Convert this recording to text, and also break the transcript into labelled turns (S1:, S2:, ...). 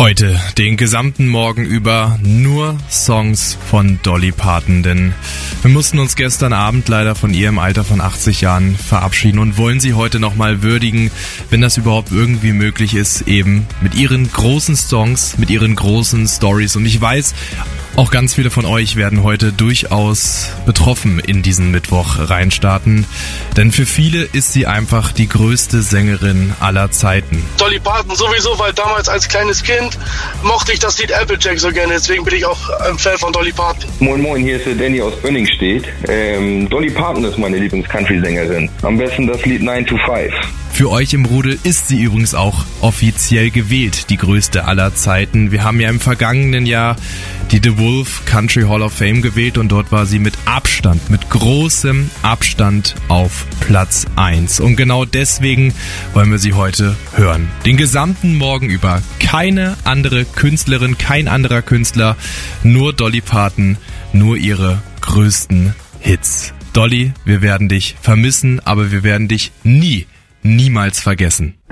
S1: Heute, den gesamten Morgen über, nur Songs von Dolly Parton, denn wir mussten uns gestern Abend leider von ihr im Alter von 80 Jahren verabschieden und wollen sie heute nochmal würdigen, wenn das überhaupt irgendwie möglich ist, eben mit ihren großen Songs, mit ihren großen Stories. Und ich weiß, auch ganz viele von euch werden heute durchaus betroffen in diesen Mittwoch reinstarten, denn für viele ist sie einfach die größte Sängerin aller Zeiten.
S2: Dolly Parton sowieso, weil damals als kleines Kind mochte ich das Lied Applejack so gerne, deswegen bin ich auch ein Fan von Dolly Parton.
S3: Moin Moin, hier ist der Danny aus Bönningstedt. Dolly Parton ist meine Lieblings-Country-Sängerin. Am besten das Lied 9 to 5.
S1: Für euch im Rudel ist sie übrigens auch offiziell gewählt, die größte aller Zeiten. Wir haben ja im vergangenen Jahr die The Wolf Country Hall of Fame gewählt und dort war sie mit Abstand, mit großem Abstand auf Platz 1. Und genau deswegen wollen wir sie heute hören. Den gesamten Morgen über. Keine andere Künstlerin, kein anderer Künstler, nur Dolly Parton, nur ihre größten Hits. Dolly, wir werden dich vermissen, aber wir werden dich niemals vergessen.